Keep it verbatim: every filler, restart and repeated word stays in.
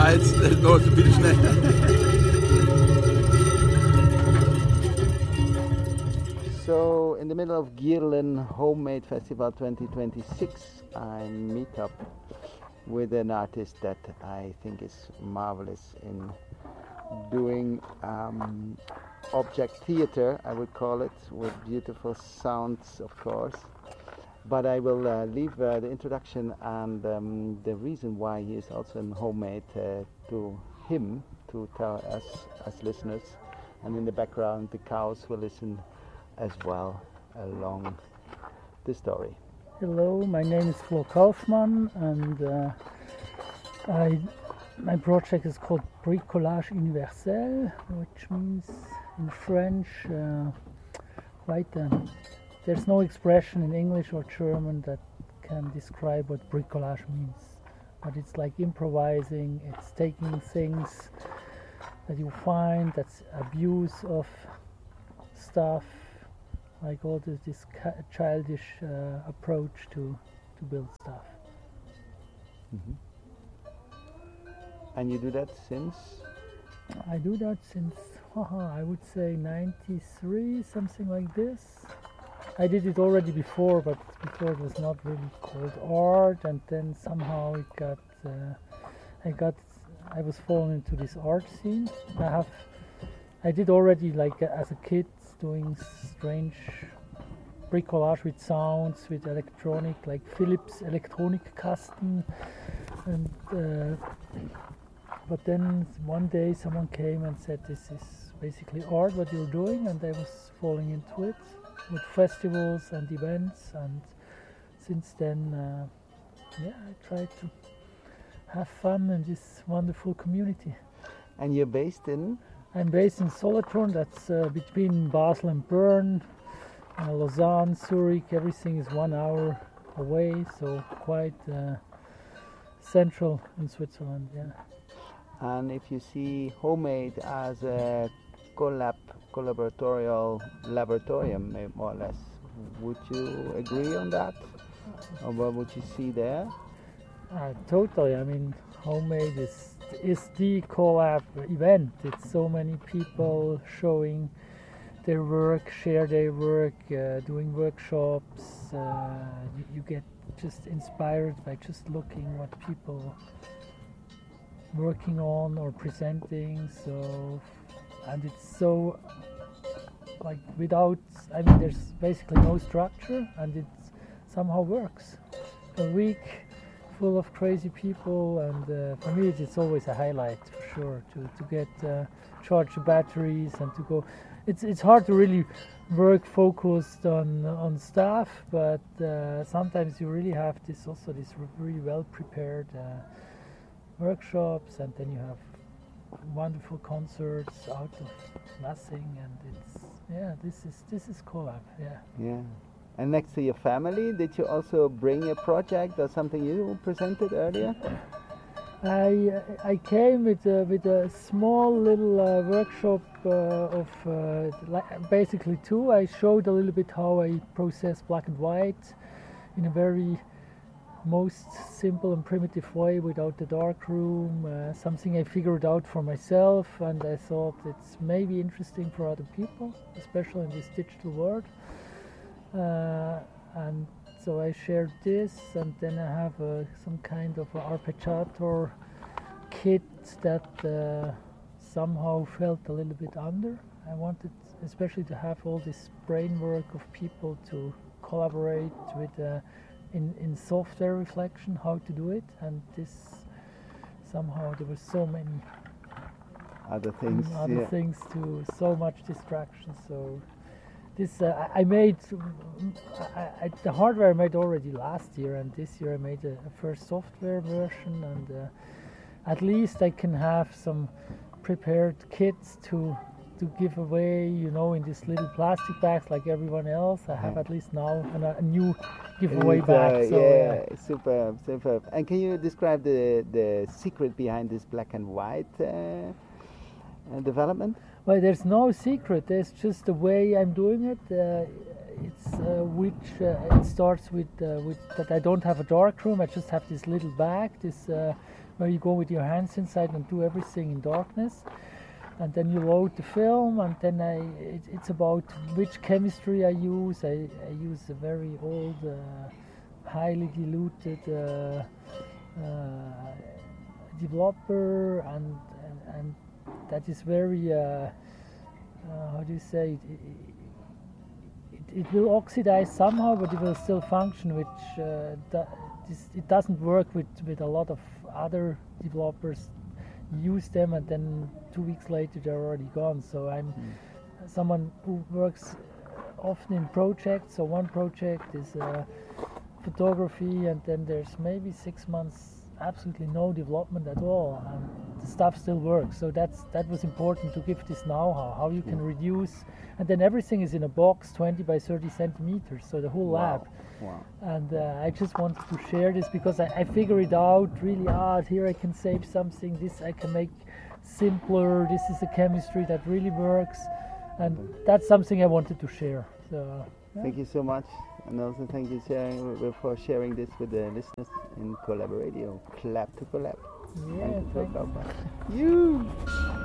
Ja, jetzt äh, noch ein bisschen schnell. So, in the middle of Gierlen Homemade Festival twenty twenty-six, I meet up with an artist that I think is marvelous in doing um, object theater, I would call it, with beautiful sounds, of course. But I will uh, leave uh, the introduction and um, the reason why he is also in Homemade uh, to him, to tell us as listeners. And in the background, the cows will listen as well along the story. Hello, my name is Flo Kaufmann, and uh, I, my project is called Bricolage Universel, which means in French, uh, right then, there's no expression in English or German that can describe what bricolage means. But it's like improvising, it's taking things that you find, that's abuse of stuff, like all this, this childish uh, approach to, to build stuff. Mm-hmm. And you do that since? I do that since, haha, I would say ninety-three, something like this. I did it already before, but before it was not really called art, and then somehow it got, uh, I got, I was falling into this art scene. I have, I did already like uh, as a kid doing strange bricolage with sounds, with electronic, like Philips Elektronikkasten, and uh, but then one day someone came and said, this is basically art what you're doing, and I was falling into it with festivals and events, and since then uh, yeah, I try to have fun in this wonderful community. And you're based in? I'm based in Solothurn, that's uh, between Basel and Bern, uh, Lausanne, Zurich, everything is one hour away, so quite uh, central in Switzerland, yeah. And if you see Homemade as a collab, collaboratorial laboratorium, more or less, would you agree on that? Or what would you see there? Uh, totally, I mean, Homemade is, is the collab event. It's so many people showing their work, share their work, uh, doing workshops. Uh, you, you get just inspired by just looking what people working on or presenting. So, and it's so like without, I mean, there's basically no structure, and it somehow works. A week full of crazy people, and uh, for me it's always a highlight for sure to to get uh, charge the batteries and to go. It's it's hard to really work focused on on stuff, but uh, sometimes you really have this also this really well prepared uh, workshops, and then you have wonderful concerts out of nothing, and it's yeah this is this is collab, yeah. Yeah. And next to your family, did you also bring a project or something you presented earlier? I I came with a, with a small little uh, workshop uh, of uh, like basically two. I showed a little bit how I process black and white in a very most simple and primitive way without the dark room. Uh, something I figured out for myself, and I thought it's maybe interesting for other people, especially in this digital world. Uh, and so I shared this, and then I have uh, some kind of arpeggiator kit that uh, somehow felt a little bit under. I wanted especially to have all this brain work of people to collaborate with uh, in, in software reflection, how to do it, and this somehow there were so many other things, other yeah. things to so much distraction. So this uh, I made I, I, the hardware I made already last year, and this year I made a, a first software version, and uh, at least I can have some prepared kits to to give away, you know, in these little plastic bags like everyone else. I have at least now a, a new giveaway uh, bag. So, yeah, yeah, superb, superb. And can you describe the the secret behind this black and white uh, uh, development? Well, there's no secret. There's just the way I'm doing it. Uh, it's uh, which uh, it starts with uh, with that I don't have a dark room. I just have this little bag, this uh, where you go with your hands inside and do everything in darkness. And then you load the film, and then I, it, it's about which chemistry I use. I, I use a very old, uh, highly diluted uh, uh, developer, and, and, and that is very, uh, uh, how do you say it? It, it? it will oxidize somehow, but it will still function, which uh, do, this, it doesn't work with, with a lot of other developers. Use them and then two weeks later they're already gone. So I'm mm. someone who works often in projects. So one project is uh, photography, and then there's maybe six months absolutely no development at all, and the stuff still works. So that's that was important to give this know-how, how you can yeah. reduce, and then everything is in a box twenty by thirty centimeters, so the whole wow. lab. Wow. And uh, I just wanted to share this because I, I figure it out really. Ah, here I can save something. This I can make simpler. This is a chemistry that really works, and that's something I wanted to share. So yeah. Thank you so much, and also thank you sharing, for sharing this with the listeners in Collab Radio. Clap to collab. Yeah, thank you. thank you.